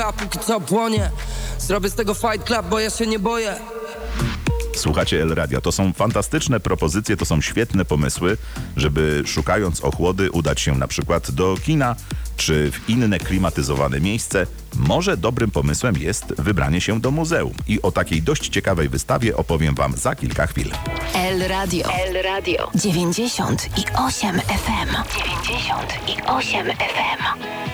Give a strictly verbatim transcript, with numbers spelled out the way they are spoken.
A póki co płonie, zrobię z tego fight club, bo ja się nie boję. Słuchacie El Radio. To są fantastyczne propozycje, to są świetne pomysły, żeby szukając ochłody udać się na przykład do kina czy w inne klimatyzowane miejsce. Może dobrym pomysłem jest wybranie się do muzeum. I o takiej dość ciekawej wystawie opowiem wam za kilka chwil. El Radio. El Radio. dziewięćdziesiąt i osiem F M. dziewięćdziesiąt i osiem F M.